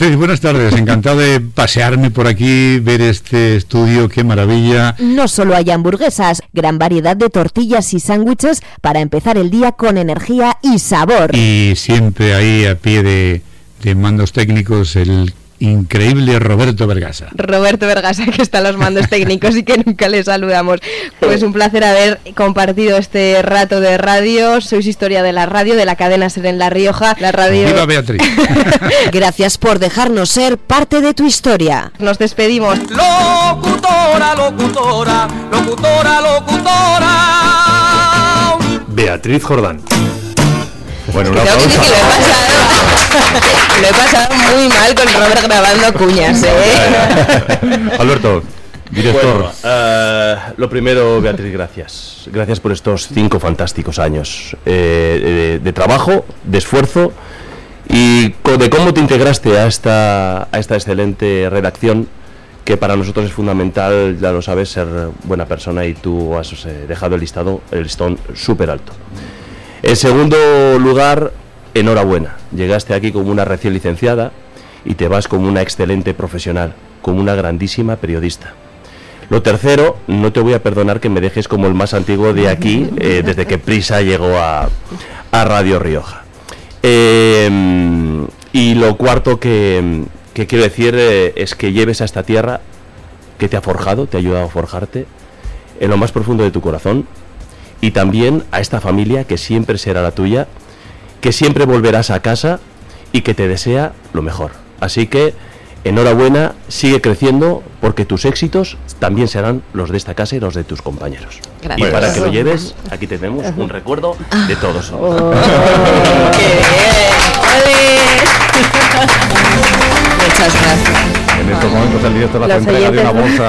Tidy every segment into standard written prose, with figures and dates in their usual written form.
Sí, buenas tardes, encantado de pasearme por aquí, ver este estudio, qué maravilla. No solo hay hamburguesas, gran variedad de tortillas y sándwiches para empezar el día con energía y sabor. Y siempre ahí a pie de mandos técnicos el increíble Roberto Vergasa. Roberto Vergasa, que está a los mandos técnicos y que nunca le saludamos. Pues un placer haber compartido este rato de radio. Sois historia de la radio, de la cadena SER en La Rioja. La radio... ¡Viva Beatriz! Gracias por dejarnos ser parte de tu historia. Nos despedimos. Locutora, locutora, locutora, locutora. Beatriz Jordán. Bueno, una pausa. Lo he pasado muy mal con Robert grabando cuñas, Alberto, director. Bueno, lo primero, Beatriz, gracias. Gracias por estos 5 fantásticos años de trabajo, de esfuerzo y de cómo te integraste a esta excelente redacción, que para nosotros es fundamental, ya lo sabes, ser buena persona, y tú has dejado el listón súper alto. En segundo lugar, enhorabuena. Llegaste aquí como una recién licenciada y te vas como una excelente profesional, como una grandísima periodista. Lo tercero, no te voy a perdonar que me dejes como el más antiguo de aquí, desde que Prisa llegó a Radio Rioja. Y lo cuarto que quiero decir es que lleves a esta tierra que te ha forjado, te ha ayudado a forjarte en lo más profundo de tu corazón, y también a esta familia que siempre será la tuya, que siempre volverás a casa y que te desea lo mejor. Así que enhorabuena, sigue creciendo, porque tus éxitos también serán los de esta casa y los de tus compañeros. Gracias. Y para que lo lleves, aquí tenemos un recuerdo de todos. ¡Qué bien! Muchas gracias. En estos momentos el director la entrega de una bolsa.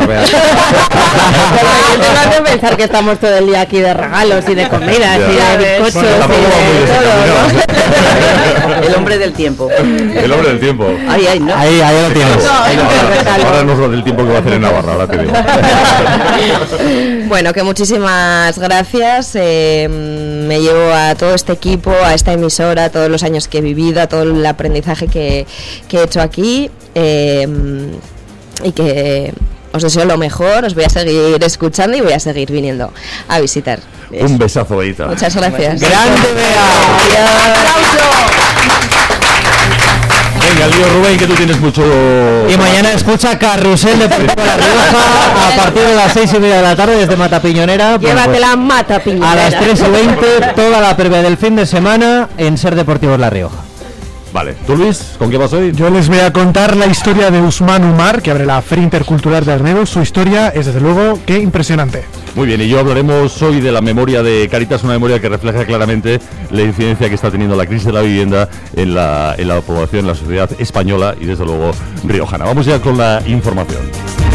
Los van a pensar que estamos todo el día aquí de regalos y de comidas y de bizcochos y de todo, ¿no? El hombre del tiempo. El hombre del tiempo. Ahí, ¿no? Ahí lo tienes. Ahora no es lo del tiempo que va a hacer en Navarra, ahora te digo. Bueno, que muchísimas gracias. Me llevo a todo este equipo, a esta emisora, a todos los años que he vivido, a todo el aprendizaje que he hecho aquí, y que os deseo lo mejor. Os voy a seguir escuchando y voy a seguir viniendo a visitar. Un besazo, Beita. Muchas gracias. ¡Grande, Venga, lío, Rubén, que tú tienes mucho... Y mañana escucha Carrusel de Deportivo La Rioja a partir de las 6:30 de la tarde desde Mata Piñonera. Llévate la Mata Piñonera. A las 3:20, toda la previa del fin de semana en SER Deportivos La Rioja. Vale, ¿tú, Luis, con qué vas hoy? Yo les voy a contar la historia de Usman Umar, que abre la Feria Intercultural de Arnedo. Su historia es, desde luego, que impresionante. Muy bien, y yo hablaremos hoy de la memoria de Cáritas, una memoria que refleja claramente la incidencia que está teniendo la crisis de la vivienda en la población, en la sociedad española y, desde luego, riojana. Vamos ya con la información.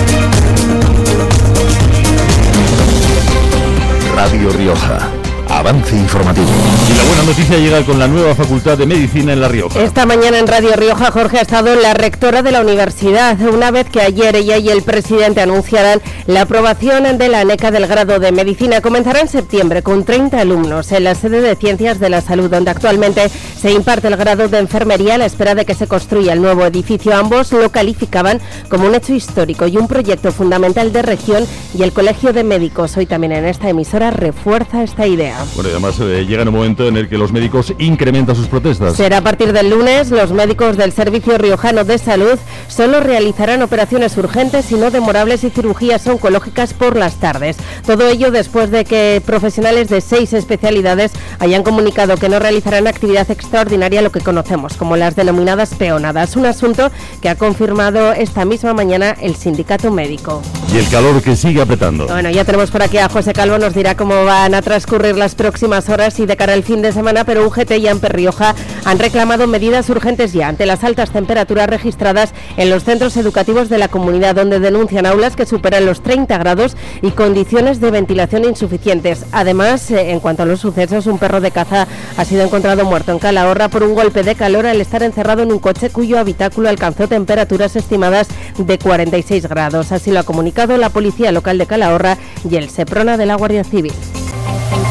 Radio Rioja. Avance informativo. Y la buena noticia llega con la nueva Facultad de Medicina en La Rioja. Esta mañana en Radio Rioja, Jorge, ha estado la rectora de la universidad, una vez que ayer ella y el presidente anunciaran la aprobación de la ANECA del grado de Medicina. Comenzará en septiembre con 30 alumnos en la sede de Ciencias de la Salud, donde actualmente se imparte el grado de Enfermería a la espera de que se construya el nuevo edificio. Ambos lo calificaban como un hecho histórico y un proyecto fundamental de región, y el Colegio de Médicos, hoy también en esta emisora, refuerza esta idea. Bueno, y además llega en un momento en el que los médicos incrementan sus protestas. Será a partir del lunes. Los médicos del Servicio Riojano de Salud solo realizarán operaciones urgentes y no demorables y cirugías oncológicas por las tardes. Todo ello después de que profesionales de 6 especialidades hayan comunicado que no realizarán actividad extraordinaria, lo que conocemos como las denominadas peonadas. Un asunto que ha confirmado esta misma mañana el sindicato médico. Y el calor que sigue apretando. Bueno, ya tenemos por aquí a José Calvo, nos dirá cómo van a transcurrir las próximas horas y de cara al fin de semana, pero UGT y AMPE Rioja han reclamado medidas urgentes ya ante las altas temperaturas registradas en los centros educativos de la comunidad, donde denuncian aulas que superan los 30 grados y condiciones de ventilación insuficientes. Además, en cuanto a los sucesos, un perro de caza ha sido encontrado muerto en Calahorra por un golpe de calor al estar encerrado en un coche cuyo habitáculo alcanzó temperaturas estimadas de 46 grados. Así lo ha comunicado la Policía Local de Calahorra y el Seprona de la Guardia Civil.